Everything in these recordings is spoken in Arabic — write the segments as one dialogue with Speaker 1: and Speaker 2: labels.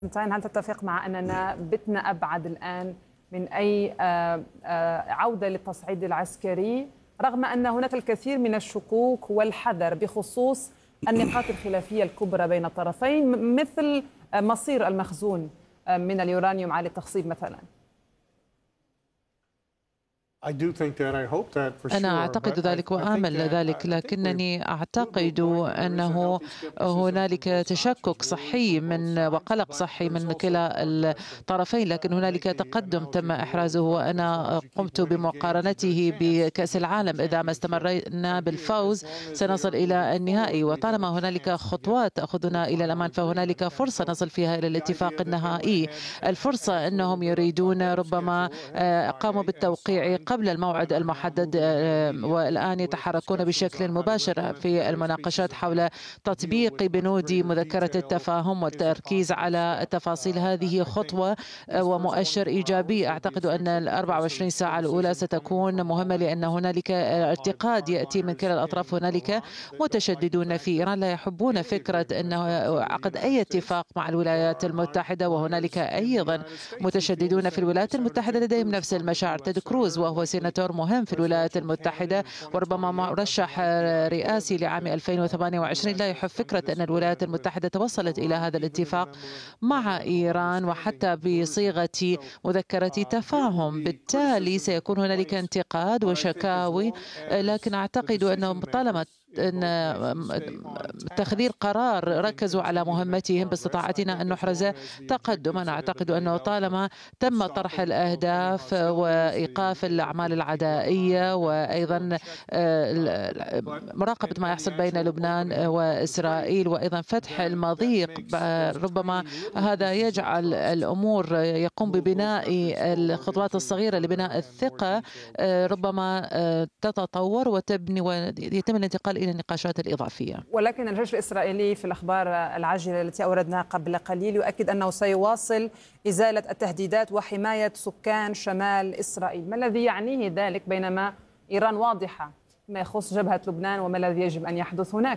Speaker 1: هل تتفق مع أننا بتنا أبعد الآن من أي عودة للتصعيد العسكري، رغم أن هناك الكثير من الشكوك والحذر بخصوص النقاط الخلافية الكبرى بين الطرفين، مثل مصير المخزون من اليورانيوم عالي التخصيب مثلا؟
Speaker 2: أنا أعتقد ذلك وآمل ذلك، لكنني أعتقد أنه هنالك تشكك صحي وقلق صحي من كلا الطرفين، لكن هنالك تقدم تم إحرازه. وأنا قمت بمقارنته بكأس العالم، إذا ما استمرنا بالفوز سنصل إلى النهائي، وطالما هنالك خطوات تأخذنا إلى الأمام فهنالك فرصة نصل فيها إلى الاتفاق النهائي. الفرصة أنهم يريدون ربما قاموا بالتوقيع قبل الموعد المحدد، والآن يتحركون بشكل مباشر في المناقشات حول تطبيق بنود مذكرة التفاهم والتركيز على تفاصيل. هذه خطوة ومؤشر إيجابي. أعتقد أن ال 24 ساعة الأولى ستكون مهمة، لأن هنالك ارتقاد يأتي من كلا الأطراف. هنالك متشددون في إيران لا يحبون فكرة أنه عقد أي اتفاق مع الولايات المتحدة، وهنالك أيضا متشددون في الولايات المتحدة لديهم نفس المشاعر. تيد كروز وهو سيناتور مهم في الولايات المتحدة وربما مرشح رئاسي لعام 2028 لا يحب فكرة أن الولايات المتحدة توصلت إلى هذا الاتفاق مع إيران وحتى بصيغة مذكرة تفاهم. بالتالي سيكون هنالك انتقاد وشكاوي، لكن أعتقد أنهم طالما تخذير قرار ركزوا على مهمتهم باستطاعتنا أن نحرز تقدم. أنا أعتقد أنه طالما تم طرح الأهداف وإيقاف الأعمال العدائية وأيضا مراقبة ما يحصل بين لبنان وإسرائيل وأيضا فتح المضيق، ربما هذا يجعل الأمور يقوم ببناء الخطوات الصغيرة لبناء الثقة، ربما تتطور وتبني ويتم الانتقال إلى النقاشات الإضافية.
Speaker 1: ولكن الجيش الإسرائيلي في الأخبار العاجلة التي أوردناها قبل قليل يؤكد أنه سيواصل إزالة التهديدات وحماية سكان شمال إسرائيل. ما الذي يعنيه ذلك بينما إيران واضحة فيما يخص جبهة لبنان وما الذي يجب أن يحدث هناك؟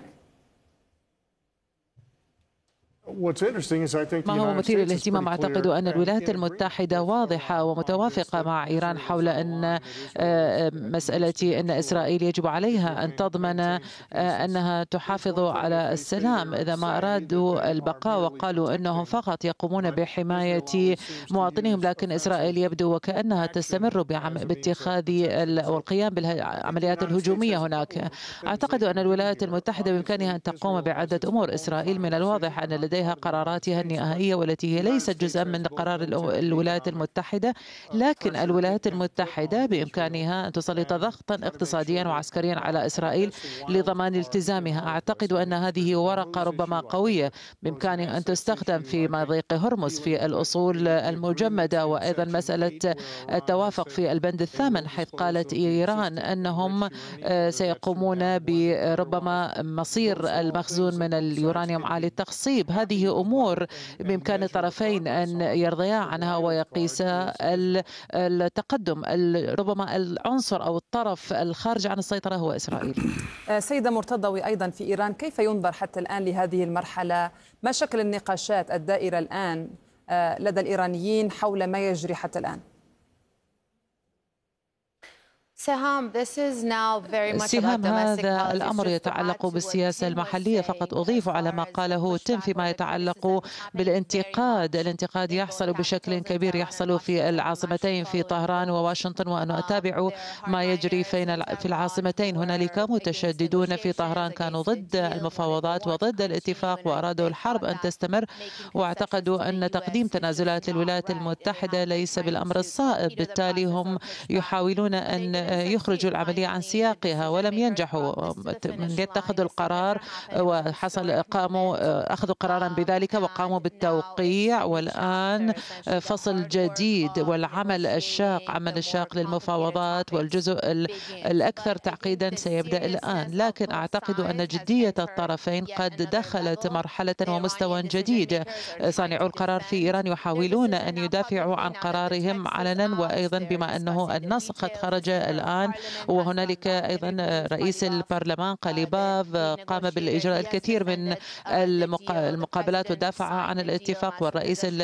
Speaker 2: ما هو مثير للاهتمام، أعتقد أن الولايات المتحدة واضحة ومتوافقة مع إيران حول أن مسألة أن إسرائيل يجب عليها أن تضمن أنها تحافظ على السلام. إذا ما أرادوا البقاء وقالوا أنهم فقط يقومون بحماية مواطنهم، لكن إسرائيل يبدو وكأنها تستمر باتخاذ والقيام بالعمليات الهجومية هناك. أعتقد أن الولايات المتحدة بإمكانها أن تقوم بعدة أمور. إسرائيل من الواضح أن لديها قراراتها النهائية والتي هي ليست جزءا من قرار الولايات المتحدة، لكن الولايات المتحدة بإمكانها أن تسلط ضغطا اقتصاديا وعسكريا على إسرائيل لضمان التزامها. أعتقد أن هذه ورقة ربما قوية بإمكانها أن تستخدم في مضيق هرمز في الأصول المجمدة، وأيضا مسألة التوافق في البند الثامن حيث قالت إيران أنهم سيقومون بربما مصير المخزون من اليورانيوم عالي التخصيب. هذه أمور بإمكان الطرفين أن يرضيا عنها ويقيسا التقدم. ربما العنصر أو الطرف الخارج عن السيطرة هو إسرائيل.
Speaker 1: سيدة مرتضوي، أيضا في إيران كيف ينظر حتى الآن لهذه المرحلة؟ ما شكل النقاشات الدائرة الآن لدى الإيرانيين حول ما يجري حتى الآن؟
Speaker 2: سهام، هذا الأمر يتعلق بالسياسة المحلية فقط. أضيف على ما قاله تيم فيما يتعلق بالانتقاد. الانتقاد يحصل بشكل كبير، يحصل في العاصمتين في طهران وواشنطن، وأنا أتابع ما يجري في العاصمتين. هنالك متشددون في طهران كانوا ضد المفاوضات وضد الاتفاق وأرادوا الحرب أن تستمر، واعتقدوا أن تقديم تنازلات للولايات المتحدة ليس بالأمر الصائب. بالتالي هم يحاولون أن يخرجوا العملية عن سياقها ولم ينجحوا من يتخذوا القرار، قاموا أخذوا قرارا بذلك وقاموا بالتوقيع، والآن فصل جديد والعمل الشاق، عمل الشاق للمفاوضات والجزء الأكثر تعقيدا سيبدأ الآن. لكن أعتقد أن جدية الطرفين قد دخلت مرحلة ومستوى جديد. صانعو القرار في إيران يحاولون أن يدافعوا عن قرارهم علنا، وأيضا بما أنه النص قد خرج الآن. وهنالك أيضا رئيس البرلمان قليباف قام بالإجراء الكثير من المقابلات والدافع عن الاتفاق، والرئيس